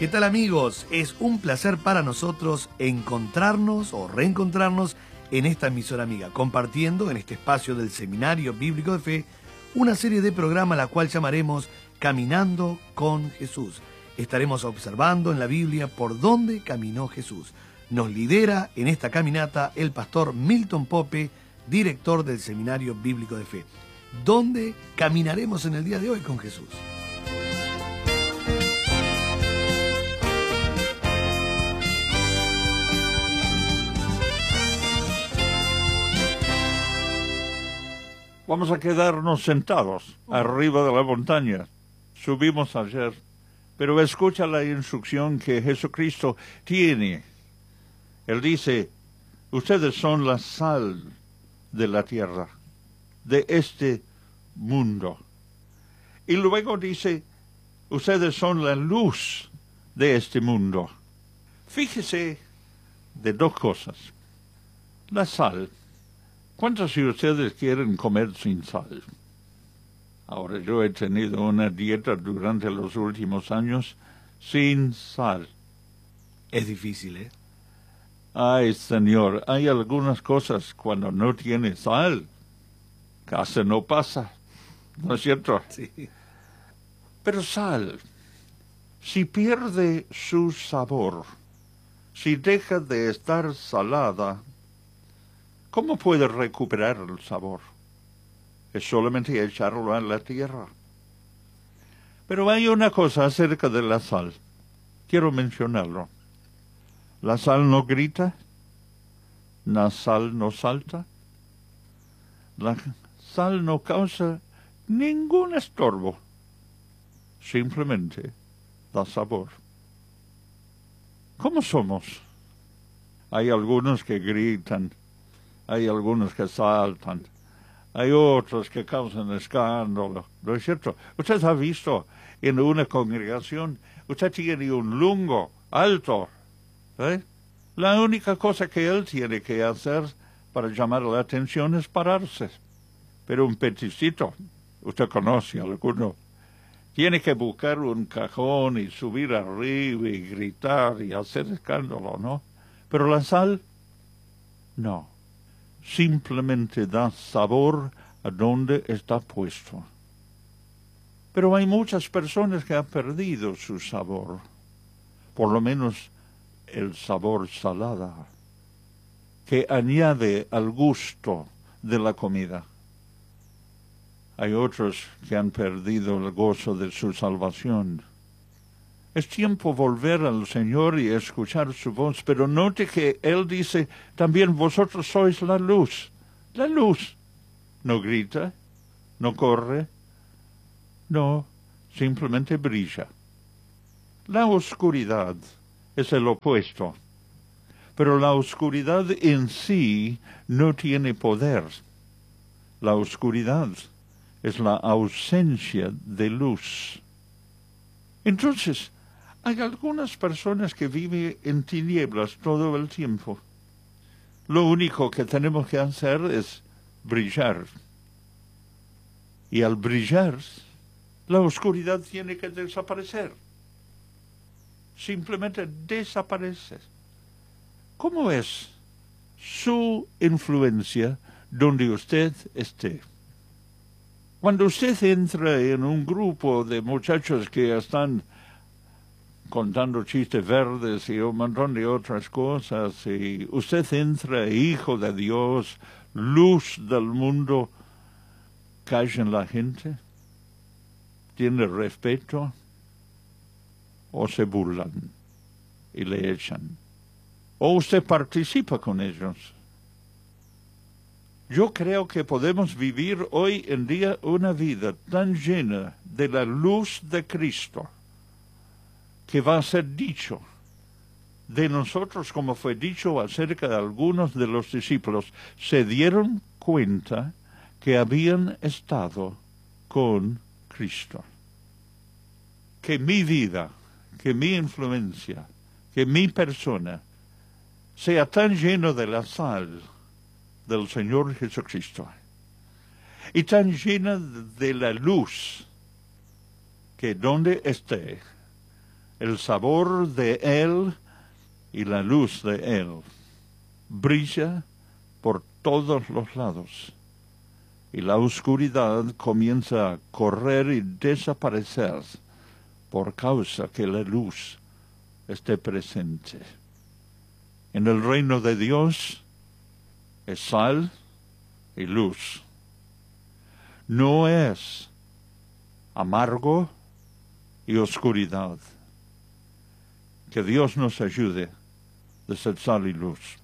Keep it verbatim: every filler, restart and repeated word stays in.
¿Qué tal, amigos? Es un placer para nosotros encontrarnos o reencontrarnos en esta emisora amiga, compartiendo en este espacio del Seminario Bíblico de Fe una serie de programas la cual llamaremos Caminando con Jesús. Estaremos observando en la Biblia por dónde caminó Jesús. Nos lidera en esta caminata el pastor Milton Pope, director del Seminario Bíblico de Fe. ¿Dónde caminaremos en el día de hoy con Jesús? Vamos a quedarnos sentados arriba de la montaña. Subimos ayer, pero escucha la instrucción que Jesucristo tiene. Él dice, ustedes son la sal de la tierra, de este mundo. Y luego dice, ustedes son la luz de este mundo. Fíjese de dos cosas. La sal. ¿Cuántos de ustedes quieren comer sin sal? Ahora, yo he tenido una dieta durante los últimos años sin sal. Es difícil, ¿eh? Ay, Señor, hay algunas cosas cuando no tiene sal, casi no pasa, ¿no es cierto? Sí. Pero sal, si pierde su sabor, si deja de estar salada, ¿cómo puede recuperar el sabor? Es solamente echarlo a la tierra. Pero hay una cosa acerca de la sal. Quiero mencionarlo. La sal no grita, la sal no salta, la sal no causa ningún estorbo, simplemente da sabor. ¿Cómo somos? Hay algunos que gritan, hay algunos que saltan, hay otros que causan escándalo, ¿no es cierto? Usted ha visto en una congregación, usted tiene un lungo alto, ¿eh? La única cosa que él tiene que hacer para llamar la atención es pararse. Pero un peticito, usted conoce a alguno, tiene que buscar un cajón y subir arriba y gritar y hacer escándalo, ¿no? Pero la sal, no. Simplemente da sabor a donde está puesto. Pero hay muchas personas que han perdido su sabor, por lo menos el sabor salada, que añade al gusto de la comida. Hay otros que han perdido el gozo de su salvación. Es tiempo volver al Señor y escuchar su voz, pero note que Él dice, también vosotros sois la luz. La luz no grita, no corre, no, simplemente brilla. La oscuridad es el opuesto, pero la oscuridad en sí no tiene poder. La oscuridad es la ausencia de luz. Entonces, hay algunas personas que viven en tinieblas todo el tiempo. Lo único que tenemos que hacer es brillar. Y al brillar, la oscuridad tiene que desaparecer. Simplemente desaparece. ¿Cómo es su influencia donde usted esté? Cuando usted entra en un grupo de muchachos que están contando chistes verdes y un montón de otras cosas, y usted entra, hijo de Dios, luz del mundo, ¿callan la gente? ¿Tiene respeto? ¿O se burlan y le echan? ¿O usted participa con ellos? Yo creo que podemos vivir hoy en día una vida tan llena de la luz de Cristo, que va a ser dicho de nosotros como fue dicho acerca de algunos de los discípulos. Se dieron cuenta que habían estado con Cristo. Que mi vida, que mi influencia, que mi persona sea tan lleno de la sal del Señor Jesucristo y tan llena de la luz que donde esté el sabor de Él y la luz de Él brilla por todos los lados, y la oscuridad comienza a correr y desaparecer por causa que la luz esté presente. En el reino de Dios es sal y luz. No es amargo y oscuridad. Que Dios nos ayude de ser sal y luz.